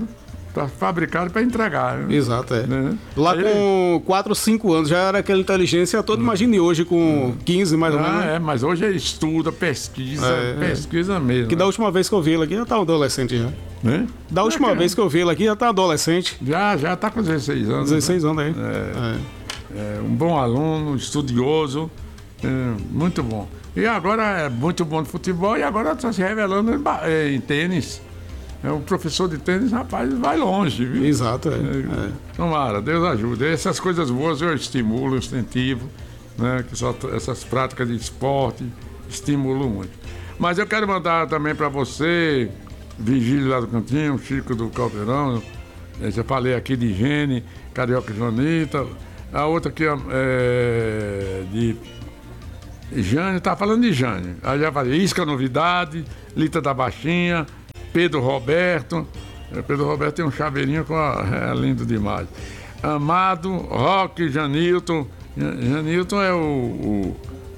Tá fabricado para entregar. Né? Exato, é. Né? Lá com 4, 5 anos já era aquela inteligência toda, imagine hoje com 15 mais ou menos. Mas hoje ele estuda, pesquisa mesmo. Que da última vez que eu vi ele aqui já tá adolescente já. Né? Da última vez que eu vi ele aqui já tá adolescente. Já tá com 16 anos. 16 anos aí. É um bom aluno, estudioso, muito bom. E agora é muito bom de futebol e agora está se revelando em tênis. É um professor de tênis, rapaz, vai longe, viu? Exato, Tomara, Deus ajude. Essas coisas boas eu estimulo, eu incentivo, né? Que essas práticas de esporte estimulam muito. Mas eu quero mandar também para você, Vigílio lá do Cantinho, Chico do Caldeirão, eu já falei aqui de Gene, Carioca Joanita, a outra aqui é de Jane, tá falando de Jane. Aí já falei, Isca Novidade, Lita da Baixinha, Pedro Roberto. Pedro Roberto tem um chaveirinho é lindo demais. Amado, Roque, Janilton. Janilton é o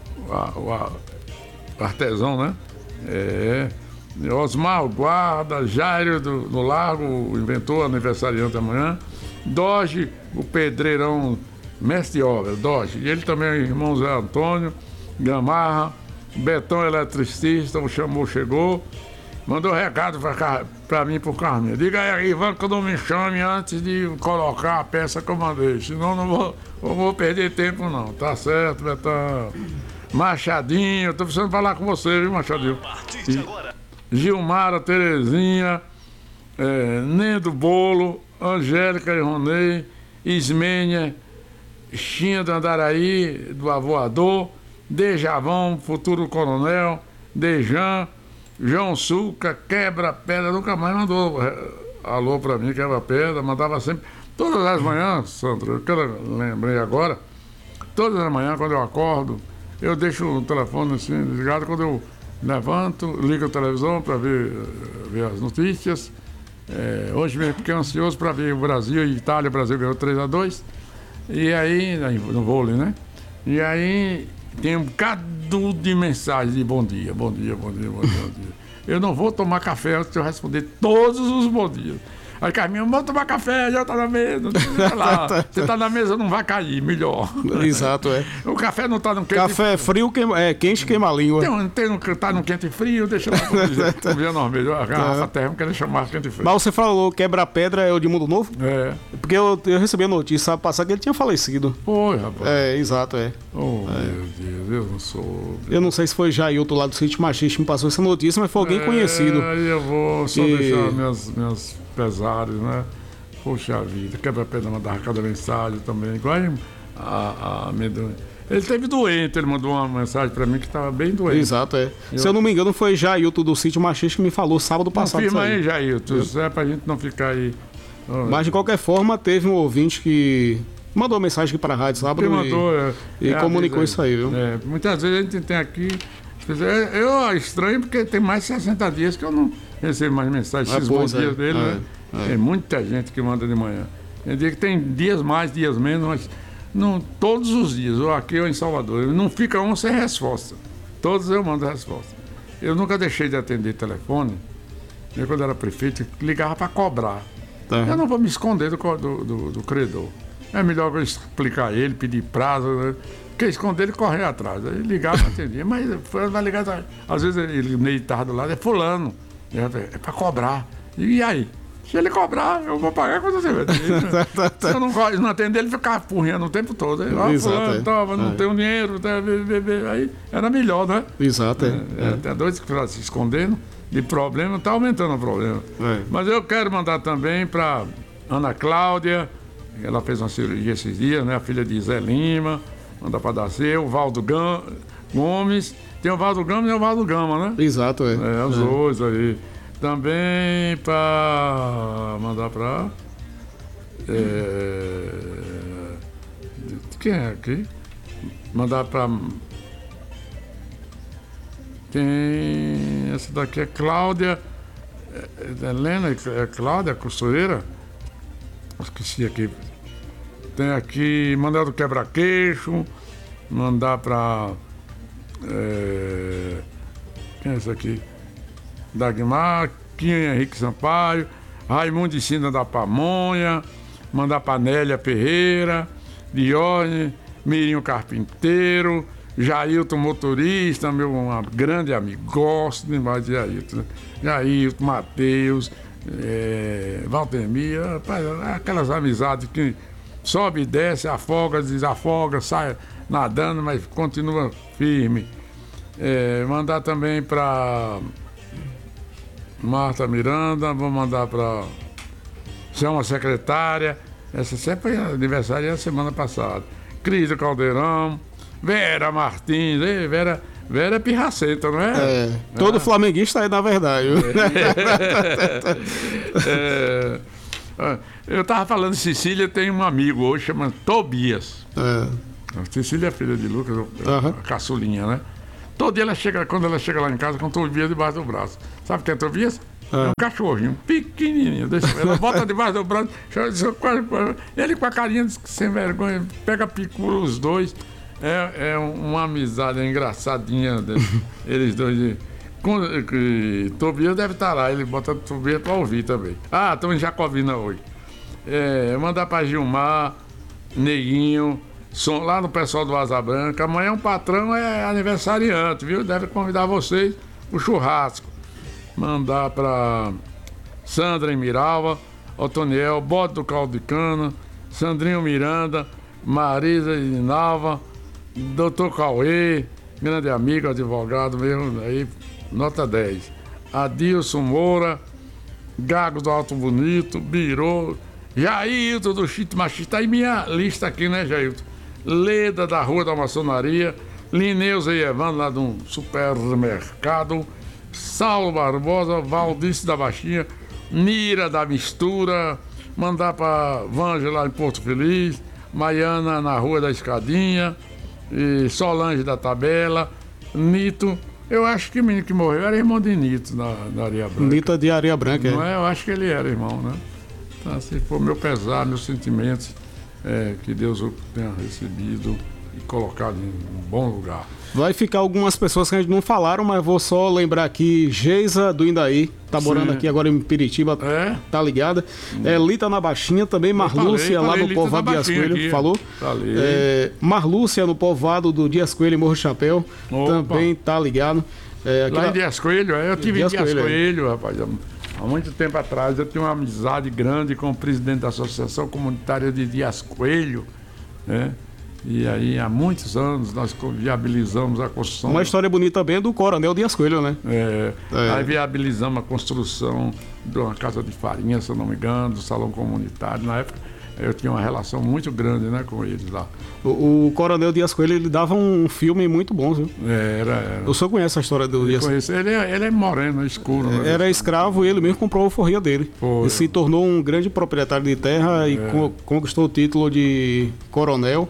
artesão, né? Osmar Guarda, Jairo do Largo, o inventor, aniversariante amanhã. Doge, o pedreirão, mestre de obra, Doge. E ele também é irmão Zé Antônio, Gamarra, Betão eletricista, o chamou, chegou. Mandou recado pra mim, pro Carminho. Diga aí, Ivan, que não me chame antes de colocar a peça que eu mandei. Senão não vou perder tempo, não. Tá certo, Betão. Machadinho, tô precisando falar com você, viu, Machadinho? Gilmara, Terezinha, Nendo Bolo, Angélica e Ronei, Ismênia, Chinha do Andaraí, do Avoador, Dejavão, futuro coronel, Dejan, João Suca, Quebra-Pedra, nunca mais mandou alô pra mim, Quebra-Pedra, mandava sempre, todas as manhãs, Sandra, que eu lembrei agora, todas as manhãs quando eu acordo, eu deixo o telefone assim desligado, quando eu levanto, ligo a televisão para ver as notícias. Hoje mesmo fiquei ansioso para ver o Brasil e Itália. O Brasil ganhou 3-2. E aí, no vôlei, né? E aí tem um bocado de mensagem de bom dia, bom dia, bom dia, bom dia, bom dia. Eu não vou tomar café antes de eu responder todos os bons dias. Aí Carminho, vamos tomar café, já tá na mesa. Você tá na mesa, não vai cair, melhor. Exato, O café não tá no quente. Café frio, quente queima a língua. Tá no quente e frio, deixa eu ver normal. A garrafa térmica, deixa mais quente e frio. Mas você falou Quebra-Pedra é o de Mundo Novo? Porque eu recebi a notícia, sabe, passar que ele tinha falecido. Foi, rapaz. Exato, Oh, meu Deus, eu não sou... Eu não sei se foi Jailton lá do Sítio Machista que me passou essa notícia, mas foi alguém conhecido. Aí eu vou só deixar minhas pesares, né? Poxa vida, Quebra-Pedra mandava cada mensagem também, igual a Amendoim. Ele teve doente, ele mandou uma mensagem pra mim que estava bem doente. Exato, Se eu não me engano, foi Jailton do Sítio Machista que me falou sábado passado. Confirma aí, Jailton, pra gente não ficar aí. Mas de qualquer forma, teve um ouvinte que mandou mensagem aqui pra rádio sábado e comunicou isso aí, viu? Muitas vezes a gente tem aqui. Eu estranho porque tem mais de 60 dias que eu não recebo mais mensagens, esses bons dias dele, né? Tem muita gente que manda de manhã. Eu digo que tem dias mais, dias menos, mas não, todos os dias, ou aqui ou em Salvador, não fica um sem resposta. Todos eu mando resposta. Eu nunca deixei de atender telefone, eu quando era prefeito, ligava para cobrar. Eu não vou me esconder do credor. É melhor eu explicar a ele, pedir prazo, né? Porque esconder ele correr atrás. Aí ligava, atendia, mas vai ligar, às vezes ele meio tarde do lado, é fulano, é para cobrar. E aí? Se ele cobrar, eu vou pagar quando você vai. Se eu não atender, ele ficava porrinhando o tempo todo. Fulano, não tenho dinheiro, aí era melhor, né? Exato, Tem dois que estão se escondendo de problema, está aumentando o problema. Mas eu quero mandar também para Ana Cláudia, ela fez uma cirurgia esses dias, né? A filha de Zé Lima, mandar para Dacê, o Valdo Gomes, tem o Valdo Gomes e o Valdo Gama, né? Exato, os dois aí. Também para mandar para... quem é aqui? Mandar para... Tem... Essa daqui é Cláudia... Helena, Cláudia, costureira? Esqueci aqui. Tem aqui... Mandar do Quebra-Queixo. Mandar para... Quem é esse aqui? Dagmar, Quinho Henrique Sampaio, Raimundo de Sina da Pamonha, mandar pra Nélia Ferreira, Dione, Mirinho Carpinteiro, Jailton Motorista, meu grande amigo, gosto demais de Jailton, né? Jailton, Matheus, Valdemir, rapaz, aquelas amizades que sobe e desce, afoga, desafoga, sai nadando, mas continua firme. Mandar também para Marta Miranda, vou mandar para Chama Secretária, essa sempre foi aniversário da semana passada. Cris Caldeirão, Vera Martins, Vera é pirracenta, não é? Todo flamenguista é, na verdade. Eu tava falando de Cecília, tem um amigo hoje chamado Tobias. Cecília é filha de Lucas, a caçulinha, né? Todo dia quando ela chega lá em casa com Tobias debaixo do braço. Sabe quem é Tobias? É um cachorrinho pequenininho. Ela bota debaixo do braço, ele com a carinha sem vergonha, pega, picura os dois. É uma amizade engraçadinha eles dois. Tobias deve estar lá, ele bota Tobias para ouvir também. Estamos em Jacobina hoje. Mandar para Gilmar, Neguinho, lá no pessoal do Asa Branca. Amanhã um patrão é aniversariante, viu? Deve convidar vocês pro churrasco. Mandar para Sandra em Miralva, Otoniel, Bode do Caldo de Cana, Sandrinho Miranda, Marisa de Nalva, Doutor Cauê, grande amigo, advogado mesmo, aí, nota 10. Adilson Moura, Gago do Alto Bonito, Birô, Jailton do Chito Machista, aí minha lista aqui, né, Jailton? Leda da Rua da Maçonaria, Lineuza e Evandro lá do supermercado, Saulo Barbosa, Valdice da Baixinha, Nira da Mistura, mandar para Vanja lá em Porto Feliz, Maiana na Rua da Escadinha, e Solange da Tabela, Nito. Eu acho que o menino que morreu era irmão de Nito na Areia Branca. Nito de Areia Branca, não é? Eu acho que ele era irmão, né? Então, assim, foi meu pesar, meus sentimentos, que Deus o tenha recebido e colocado em um bom lugar. Vai ficar algumas pessoas que a gente não falaram, mas vou só lembrar aqui, Geisa do Indaí, tá morando aqui agora em Piritiba, tá ligada. Lita na Baixinha, também Marlúcia lá no Povoado Dias Coelho, aqui. Falou? Marlúcia no Povoado do Dias Coelho em Morro Chapéu, também tá ligado. Lá em Dias Coelho, eu tive em Dias Coelho, rapaz. Há muito tempo atrás eu tinha uma amizade grande com o presidente da Associação Comunitária de Dias Coelho, né? E aí, há muitos anos, nós viabilizamos a construção... Uma história bonita também do Coronel Dias Coelho, né? Aí viabilizamos a construção de uma casa de farinha, se eu não me engano, do salão comunitário. Na época, eu tinha uma relação muito grande, né, com eles lá. O Coronel Dias Coelho, ele dava um filme muito bom, viu? Era. O senhor conhece a história do Dias Coelho? Ele é moreno, escuro. Né? Era escravo e ele mesmo comprou a alforria dele. Foi. E se tornou um grande proprietário de terra e conquistou o título de coronel.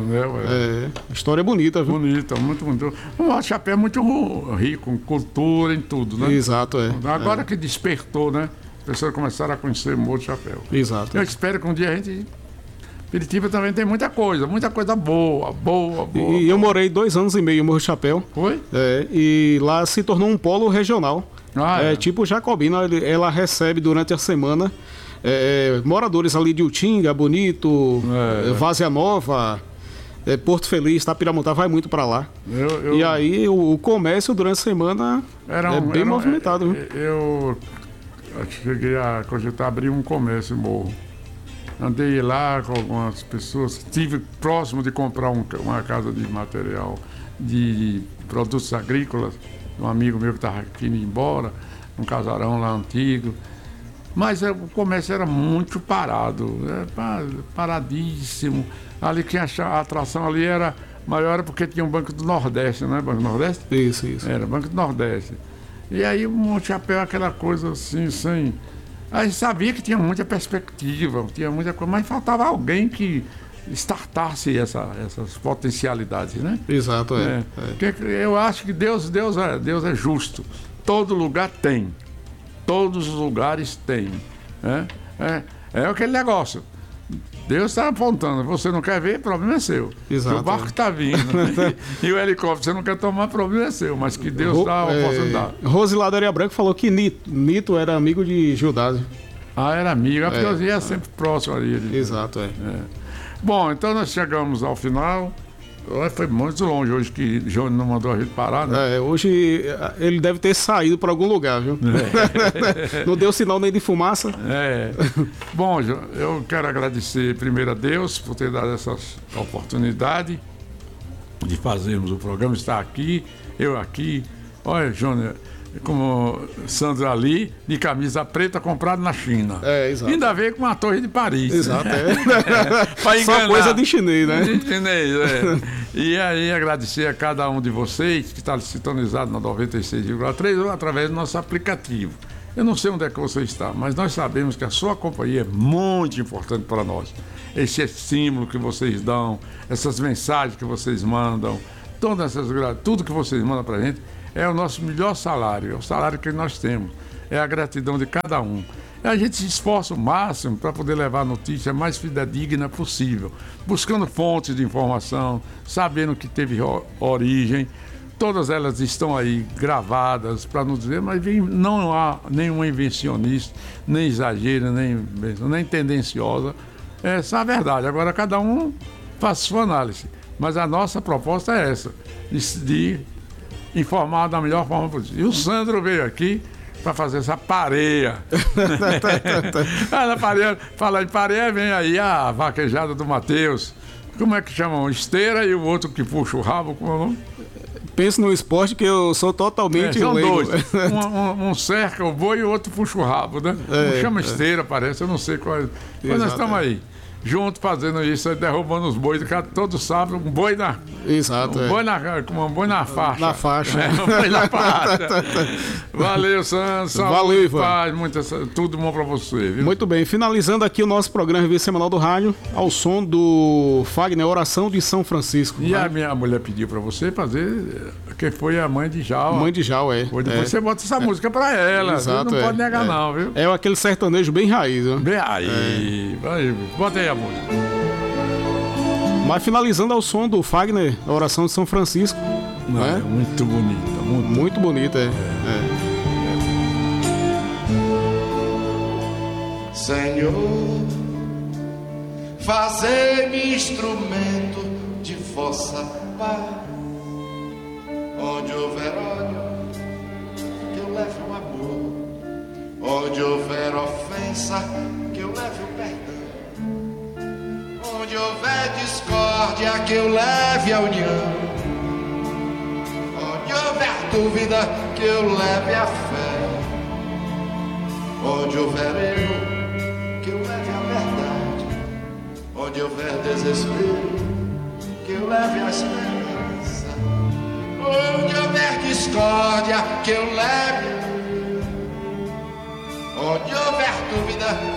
História bonita, viu? Bonita, muito bonita. O Chapéu é muito rico, em cultura, em tudo, né? Exato, Agora que despertou, né? As pessoas começaram a conhecer o Morro Chapéu. Exato. Eu espero que um dia a gente... Piritiba também tem muita coisa boa. E eu morei 2 anos e meio em Morro Chapéu. Foi? E lá se tornou um polo regional. Tipo Jacobina, ela recebe durante a semana moradores ali de Utinga, Bonito, Várzea Nova, Porto Feliz, Tapiramontá, vai muito para lá. E aí o comércio durante a semana bem movimentado. Eu cheguei a cogitar abrir um comércio em Morro. Andei lá com algumas pessoas, estive próximo de comprar uma casa de material de produtos agrícolas, um amigo meu que estava aqui indo embora, um casarão lá antigo. Mas o comércio era muito parado, paradíssimo. Ali tinha a atração ali era maior porque tinha um Banco do Nordeste, não é? Banco do Nordeste? Isso. Era Banco do Nordeste. E aí o Monte Chapéu, aquela coisa assim, sem... Aí sabia que tinha muita perspectiva, tinha muita coisa, mas faltava alguém que startasse essas potencialidades, né? Exato, Eu acho que Deus é justo. Todo lugar tem. Todos os lugares têm. É aquele negócio. Deus está apontando, você não quer ver, problema é seu. Exato. O barco está vindo e o helicóptero você não quer tomar, problema é seu, mas que Deus dá a oportunidade. Rosilada Areia Branca falou que Nito era amigo de Gildásio. Ah, era amigo. A Piozinho é sempre próximo ali. Exato, Bom, então nós chegamos ao final. Foi muito longe hoje que Johnny não mandou a gente parar, né? Hoje ele deve ter saído para algum lugar, viu? Não deu sinal nem de fumaça. Bom, eu quero agradecer primeiro a Deus por ter dado essa oportunidade de fazermos o programa, estar aqui, eu aqui. Olha, Johnny, como Sandra ali, de camisa preta comprada na China. Exato. Ainda veio com uma torre de Paris. Exato, Pra enganar. Só coisa de chinês, né? De chinês, E aí agradecer a cada um de vocês que está sintonizado na 96,3 ou através do nosso aplicativo. Eu não sei onde é que você está, mas nós sabemos que a sua companhia é muito importante para nós. Esse estímulo que vocês dão, essas mensagens que vocês mandam, tudo que vocês mandam para a gente, é o nosso melhor salário, é o salário que nós temos, é a gratidão de cada um. E a gente se esforça o máximo para poder levar a notícia mais fidedigna possível, buscando fontes de informação, sabendo que teve origem. Todas elas estão aí gravadas para nos dizer, mas não há nenhuma invencionista, nem exagero, nem tendenciosa. Essa é a verdade. Agora cada um faz sua análise. Mas a nossa proposta é essa, de informar da melhor forma possível. E o Sandro veio aqui para fazer essa pareia. Falar em pareia, vem aí a vaquejada do Matheus. Como é que chamam? Esteira e o outro que puxa o rabo, como é o nome? Penso no esporte que eu sou totalmente são leigo. Dois. Um cerca o boi e o outro puxa o rabo, né? Um chama esteira, parece, eu não sei qual é. Mas nós estamos aí, junto fazendo isso, derrubando os bois, todo sábado, um boi na. Exato. Um boi na faixa. Na faixa. Um boi na faixa. Valeu, Santos. Valeu, Ivan. Paz, tudo bom pra você, viu? Muito bem, finalizando aqui o nosso programa Revista Semanal do Rádio, ao som do Fagner, Oração de São Francisco. E a minha mulher pediu pra você fazer, que foi a mãe de Jal. Mãe de Jal, Depois você bota essa música pra ela. Exato, não pode negar, não, viu? É aquele sertanejo bem raiz, viu? Bem aí. Bota aí a música. Mas finalizando ao som do Fagner, a Oração de São Francisco. É muito bonita. Muito bonita, Senhor, fazei-me instrumento de vossa paz. Onde houver ódio, que eu leve o amor. Onde houver ofensa, que eu leve o perdão. Onde houver discórdia, que eu leve a união. Onde houver dúvida, que eu leve a fé. Onde houver erro, que eu leve a verdade. Onde houver desespero, que eu leve a esperança. Onde houver discórdia, que eu leve. Onde houver dúvida,